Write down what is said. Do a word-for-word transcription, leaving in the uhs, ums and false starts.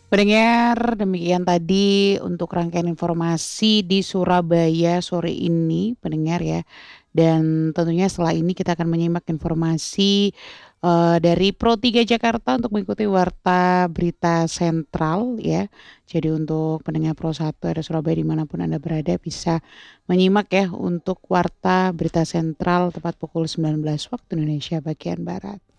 Pendengar, demikian tadi untuk rangkaian informasi di Surabaya sore ini, pendengar ya. Dan tentunya setelah ini kita akan menyimak informasi, eee, dari Pro tiga Jakarta untuk mengikuti Warta Berita Sentral ya. Jadi untuk pendengar Pro satu ada Surabaya dimanapun Anda berada bisa menyimak ya untuk Warta Berita Sentral tepat pukul sembilan belas waktu Indonesia bagian Barat.